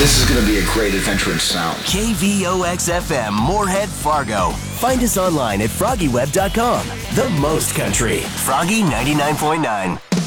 This is going to be a great adventure in sound. KVOX FM, Moorhead, Fargo. Find us online at FroggyWeb.com. The most country. Froggy 99.9.